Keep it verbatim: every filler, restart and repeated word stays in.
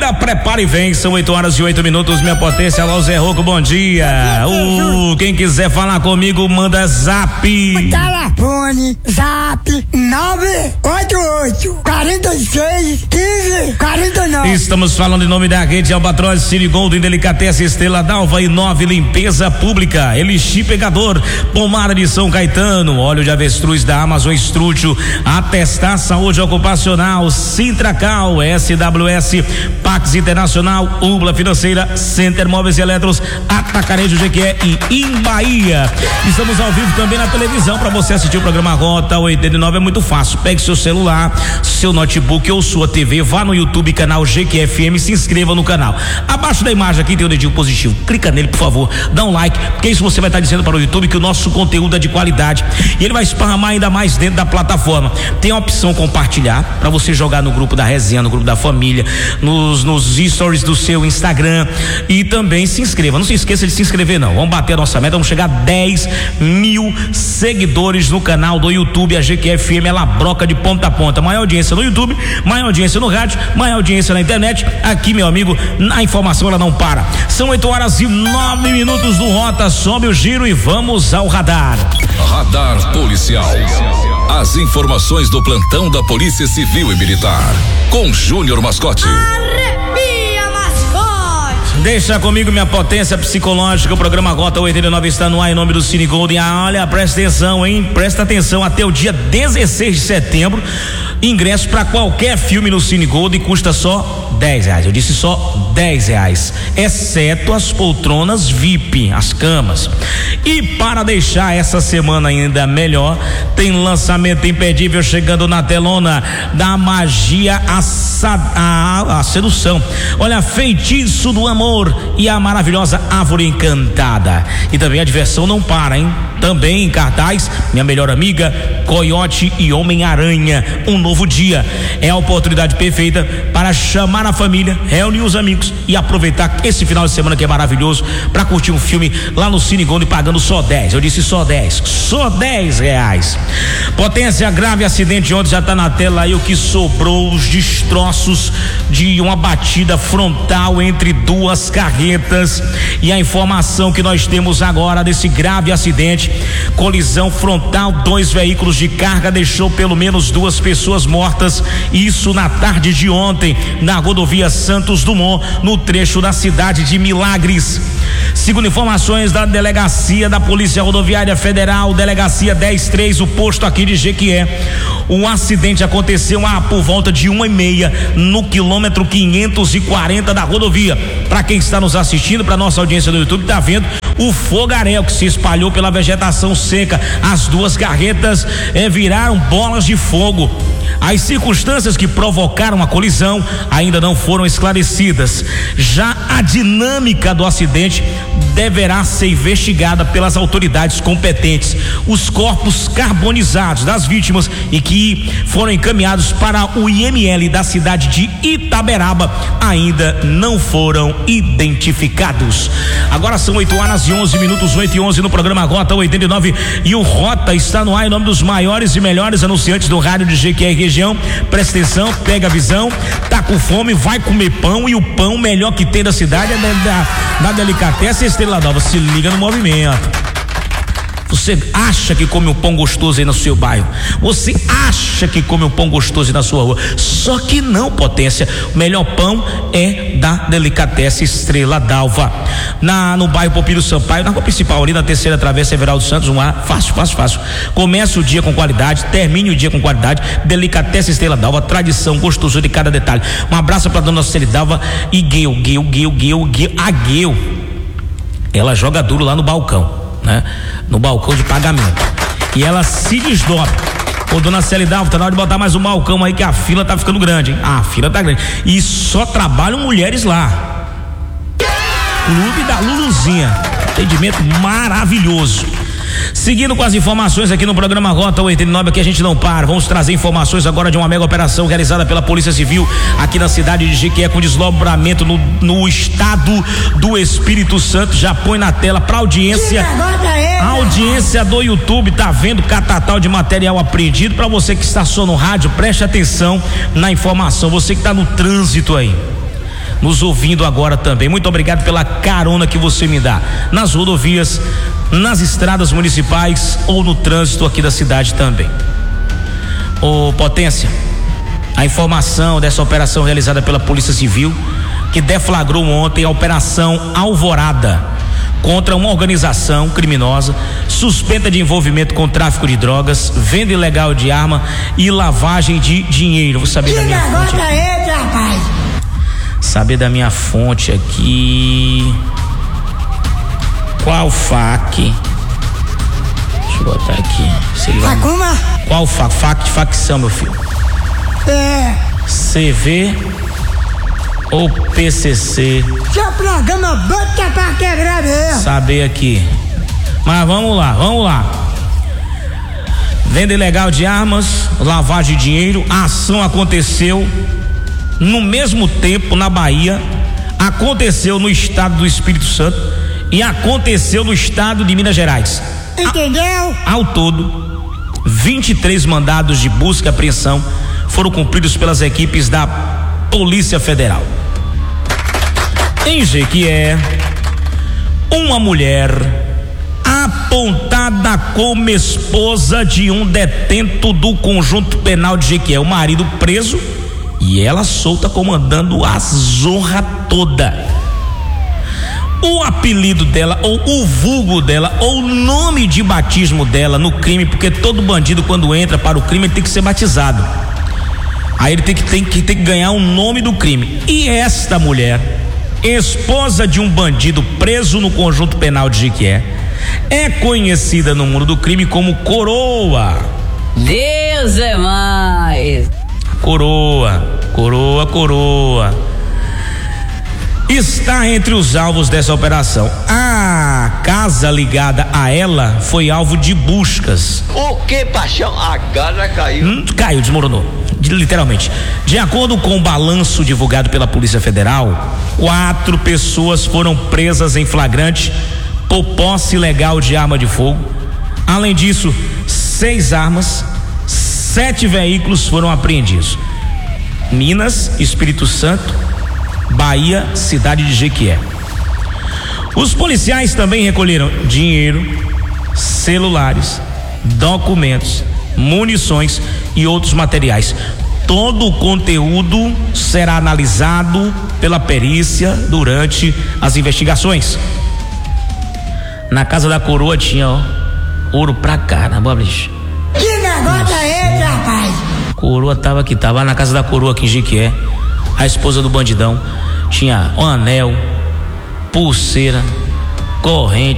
vida, prepare e vem, são oito horas e oito minutos, minha potência, alô Zé Rocco, bom dia. Uh, quem quiser falar comigo, manda zap. O telefone, zap, nove oito oito, quarenta e seis, quinze, quarenta e nove. Estamos falando em nome da rede Albatroz, Cine Golden, Delicatessen, Estrela d'Alva e Nove Limpeza Pública, Elixir Pegador, Pomada de São Caetano, óleo de avestruz da Amazon Estrútil, Atestar Saúde Ocupacional, Sintracal, S W S, Pax Internacional, Ubla Financeira, Center Móveis e Eletros, Atacarejo G Q E e em Bahia. Estamos ao vivo também na televisão para você assistir o programa Rota oitenta e nove, é muito fácil. Pegue seu celular, seu notebook ou sua T V, vá no YouTube, canal G Q F M, se inscreva no canal. Abaixo da imagem aqui tem o dedinho positivo. Clica nele, por favor, dá um like, porque isso você vai estar dizendo para o YouTube que o nosso conteúdo é de qualidade e ele vai esparramar ainda mais dentro da plataforma. Tem a opção compartilhar para você jogar no grupo da resenha, no grupo da família, nos, nos stories do seu Instagram, e também se inscreva. Não se esqueça de se inscrever, não. Vamos bater a nossa meta, vamos chegar a dez mil seguidores no canal do YouTube. A G Q F M, ela broca de ponta a ponta. Maior audiência no YouTube, maior audiência no rádio, maior audiência na internet. Aqui, meu amigo, a informação ela não para. São oito horas e nove minutos do Rota. Sobe o giro e vamos ao radar. Radar policial. As informações do plantão da Polícia Civil e Militar. Com Júnior Mascote. Arrepia, mascote! Deixa comigo minha potência psicológica. O programa Rota oitenta e nove está no ar em nome do Cine Golden. Ah, olha, presta atenção, hein? Presta atenção, até o dia dezesseis de setembro, ingresso para qualquer filme no Cine Golden custa só dez reais. Eu disse só dez reais, exceto as poltronas V I P, as camas. E para deixar essa semana ainda melhor, tem lançamento imperdível chegando na telona da Magia a, a, a Sedução. Olha, Feitiço do Amor e a maravilhosa Árvore Encantada. E também a diversão não para, hein? Também em cartaz, Minha Melhor Amiga, Coiote e Homem-Aranha, Um Novo Dia. É a oportunidade perfeita para chamar a família, reunir os amigos e aproveitar esse final de semana que é maravilhoso para curtir um filme lá no Cine Golden pagando só dez. Eu disse só dez, só dez reais. Potência, grave acidente ontem, já tá na tela aí o que sobrou, os destroços de uma batida frontal entre duas carretas. E a informação que nós temos agora desse grave acidente: colisão frontal, dois veículos de carga, deixou pelo menos duas pessoas mortas, isso na tarde de ontem, na rodovia Santos Dumont, no trecho da cidade de Milagres. Segundo informações da delegacia da Polícia Rodoviária Federal, delegacia dez três, o posto aqui de Jequié, o acidente aconteceu ah, por volta de uma e meia no quilômetro quinhentos e quarenta da rodovia. Para quem está nos assistindo, para nossa audiência do YouTube, tá vendo o fogaréu que se espalhou pela vegetação seca. As duas carretas eh, viraram bolas de fogo. As circunstâncias que provocaram a colisão ainda não foram esclarecidas. Já a dinâmica do acidente deverá ser investigada pelas autoridades competentes. Os corpos carbonizados das vítimas e que foram encaminhados para o I M L da cidade de Itaberaba ainda não foram identificados. Agora são oito horas e onze minutos, oito e onze no programa Rota oitenta e nove, e o Rota está no ar em nome dos maiores e melhores anunciantes do rádio de Jequié e região. Presta atenção, pega a visão, tá com fome, vai comer pão, e o pão melhor que tem da cidade é da, da, da Delicatessen Estrela d'Alva. Se liga no movimento. Você acha que come um pão gostoso aí no seu bairro? Você acha que come um pão gostoso aí na sua rua? Só que não, potência. O melhor pão é da Delicatessen Estrela d'Alva. Na, no bairro Popílio Sampaio, na rua principal, ali na terceira travessa Everaldo Santos, um ar fácil, fácil, fácil. Comece o dia com qualidade, termine o dia com qualidade. Delicatessen Estrela d'Alva, tradição, gostoso de cada detalhe. Um abraço para dona Celidalva e Gueu, Gueu, Gueu, Gueu, Gueu. A Gueu, ela joga duro lá no balcão, né? No balcão de pagamento, e ela se desdobra. Ô dona Celidalva, tá na hora de botar mais um balcão aí que a fila tá ficando grande, hein? Ah, a fila tá grande, e só trabalham mulheres lá. Clube da Luluzinha, atendimento maravilhoso. Seguindo com as informações aqui no programa Rota oitenta e nove, aqui a gente não para. Vamos trazer informações agora de uma mega operação realizada pela Polícia Civil aqui na cidade de Jequié, com desdobramento no, no estado do Espírito Santo. Já põe na tela para audiência. A audiência do YouTube tá vendo catatal de material apreendido. Para você que está só no rádio, preste atenção na informação. Você que está no trânsito aí, nos ouvindo agora também. Muito obrigado pela carona que você me dá nas rodovias, nas estradas municipais ou no trânsito aqui da cidade também. Ô Potência, a informação dessa operação realizada pela Polícia Civil, que deflagrou ontem a Operação Alvorada contra uma organização criminosa suspeita de envolvimento com tráfico de drogas, venda ilegal de arma e lavagem de dinheiro. Vou saber Que da minha fonte. negócio é esse, rapaz? Saber da minha fonte aqui. Qual F A Q? Deixa eu botar aqui. Se ele vai... Facuma? Qual F A Q? F A Q de facção, meu filho. É. C V ou P C C? Seu programa bota pra quebrar mesmo. Saber aqui. Mas vamos lá, vamos lá. Venda ilegal de armas, lavagem de dinheiro. A ação aconteceu no mesmo tempo na Bahia, aconteceu no estado do Espírito Santo e aconteceu no estado de Minas Gerais. Entendeu? Ao todo, vinte e três mandados de busca e apreensão foram cumpridos pelas equipes da Polícia Federal. Em Jequié, uma mulher apontada como esposa de um detento do Conjunto Penal de Jequié, o marido preso e ela solta comandando a zorra toda. O apelido dela, ou o vulgo dela, ou o nome de batismo dela no crime, porque todo bandido quando entra para o crime ele tem que ser batizado. Aí ele tem que, tem que, tem que ganhar o nome do crime. E esta mulher, esposa de um bandido preso no Conjunto Penal de Jequié, é conhecida no mundo do crime como Coroa. Deus é mais. Coroa, coroa, coroa. Está entre os alvos dessa operação. A casa ligada a ela foi alvo de buscas. O que, paixão? A casa caiu. Hum, caiu, desmoronou, literalmente. De acordo com o balanço divulgado pela Polícia Federal, quatro pessoas foram presas em flagrante por posse ilegal de arma de fogo. Além disso, seis armas, sete veículos foram apreendidos. Minas, Espírito Santo, Bahia, cidade de Jequié. Os policiais também recolheram dinheiro, celulares, documentos, munições e outros materiais. Todo o conteúdo será analisado pela perícia durante as investigações. Na casa da Coroa tinha, ó, ouro pra caramba, bicho. Que negócio é esse, rapaz? Coroa tava aqui, tava na casa da Coroa aqui em Jequié. A esposa do bandidão tinha um anel, pulseira, corrente.